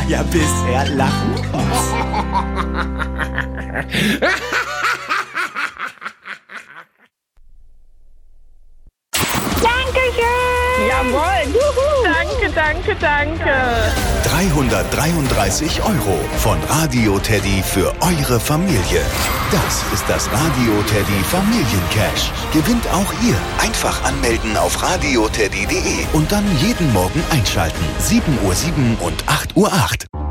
Ja, bisher lachen. Jawohl. Juhu. Danke. 333 € von Radio Teddy für eure Familie. Das ist das Radio Teddy Familiencash. Gewinnt auch ihr. Einfach anmelden auf radioteddy.de und dann jeden Morgen einschalten. 7:07 und 8:08 Uhr.